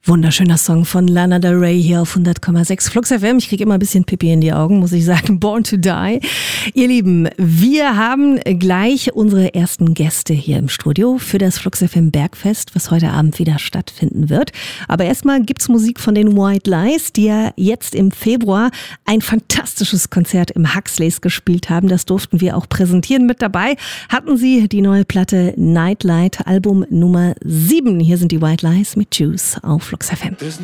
Wunderschöner Song von Lana Del Rey hier auf 100,6 Flux FM. Ich kriege immer ein bisschen Pipi in die Augen, muss ich sagen. Born to Die. Ihr Lieben, wir haben gleich unsere ersten Gäste hier im Studio für das Flux FM Bergfest, was heute Abend wieder stattfinden wird. Aber erstmal gibt's Musik von den White Lies, die ja jetzt im Februar ein fantastisches Konzert im Huxleys gespielt haben. Das durften wir auch präsentieren. Mit dabei hatten sie die neue Platte Nightlight, Album Nummer 7. Hier sind die White Lies mit Juice auf Flux FM.